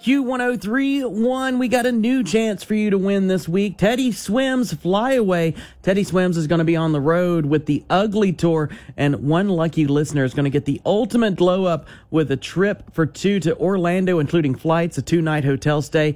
Q1031, we got a new chance for you to win this week. Teddy Swims Flyaway. Teddy Swims is going to be on the road with the Ugly Tour, and one lucky listener is going to get the ultimate glow up with a trip for two to Orlando, including flights, a 2-night hotel stay,